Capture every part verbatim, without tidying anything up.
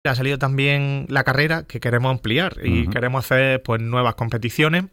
Ha salido también la carrera que queremos ampliar y uh-huh. queremos hacer pues nuevas competiciones.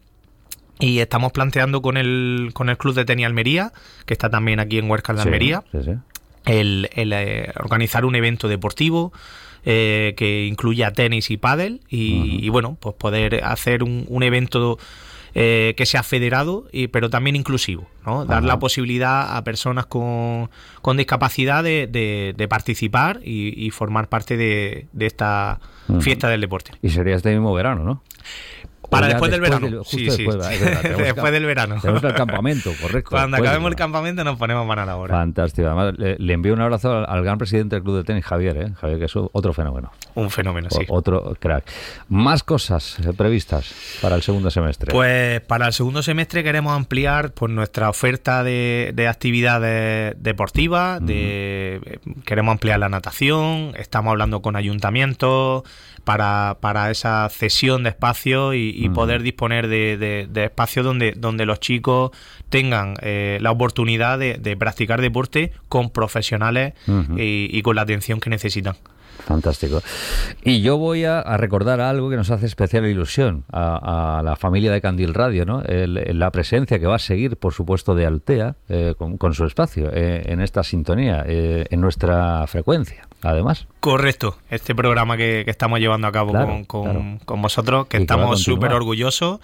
Y estamos planteando con el con el Club de Tenis Almería, que está también aquí en Huércal de sí, Almería, sí, sí. el, el eh, organizar un evento deportivo eh, que incluya tenis y pádel y, uh-huh. y bueno, pues poder hacer un, un evento eh, que sea federado, y, pero también inclusivo, ¿no? Dar uh-huh. la posibilidad a personas con, con discapacidad de, de, de participar y, y formar parte de, de esta uh-huh. fiesta del deporte. Y sería este mismo verano, ¿no? Para después, después del verano. Del, sí, después, sí. Es verdad, después del verano. Tenemos el campamento, correcto. Cuando después, acabemos ¿no? el campamento nos ponemos manos a la obra. Fantástico. Además, le, le envío un abrazo al, al gran presidente del Club de Tenis, Javier, ¿eh? Javier, que es otro fenómeno. Un fenómeno, sí. O, otro crack. Más cosas previstas para el segundo semestre. Pues para el segundo semestre queremos ampliar pues nuestra oferta de, de actividades deportivas, de, uh-huh. queremos ampliar la natación, estamos hablando con ayuntamientos para, para esa cesión de espacios y, y uh-huh. poder disponer de, de, de espacios donde, donde los chicos tengan eh, la oportunidad de, de practicar deporte con profesionales uh-huh. y, y con la atención que necesitan. Fantástico. Y yo voy a, a recordar algo que nos hace especial ilusión a, a la familia de Candil Radio, ¿no? El, la presencia que va a seguir, por supuesto, de Altea eh, con, con su espacio eh, en esta sintonía, eh, en nuestra frecuencia, además. Correcto. Este programa que, que estamos llevando a cabo claro, con, con, claro. con vosotros, que y estamos súper orgullosos.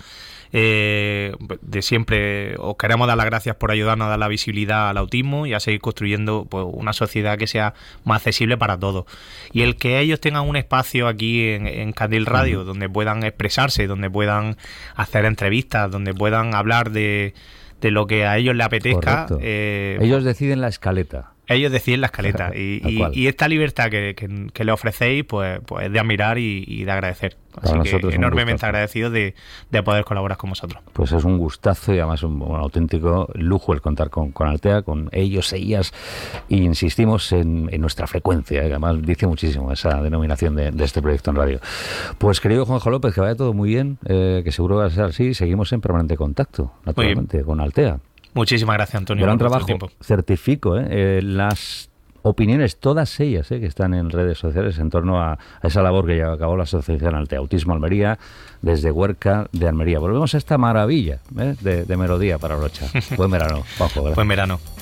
Eh, de siempre os queremos dar las gracias por ayudarnos a dar la visibilidad al autismo y a seguir construyendo pues, una sociedad que sea más accesible para todos. Y el que ellos tengan un espacio aquí en, en Candil Radio uh-huh. donde puedan expresarse, donde puedan hacer entrevistas, donde puedan hablar de, de lo que a ellos les apetezca. Eh, ellos deciden la escaleta. Ellos deciden la escaleta y, y, y esta libertad que, que, que le ofrecéis pues, pues es de admirar y, y de agradecer. Así que enormemente agradecidos de, de poder colaborar con vosotros. Pues es un gustazo y además un, un auténtico lujo el contar con, con Altea, con ellos, ellas, e insistimos en, en nuestra frecuencia, que además dice muchísimo esa denominación de, de este proyecto en radio. Pues querido Juanjo López, que vaya todo muy bien, eh, que seguro va a ser así, seguimos en permanente contacto, naturalmente, con Altea. Muchísimas gracias, Antonio. Gran trabajo, certifico ¿eh? Eh, las opiniones, todas ellas ¿eh? que están en redes sociales en torno a, a esa labor que lleva a cabo la Asociación Altea Autismo Almería, desde Huércal de Almería. Volvemos a esta maravilla ¿eh? de, de melodía para brocha. Buen verano, Juanjo. Buen verano.